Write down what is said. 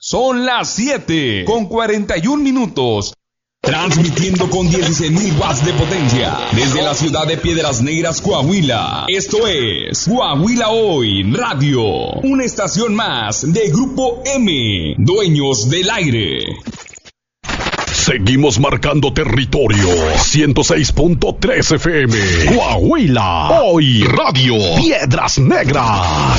Son las 7:41. Transmitiendo con 16.000 watts de potencia desde la ciudad de Piedras Negras, Coahuila. Esto es Coahuila Hoy Radio, una estación más de Grupo M, dueños del aire. Seguimos marcando territorio. 106.3 FM. Coahuila Hoy Radio. Piedras Negras.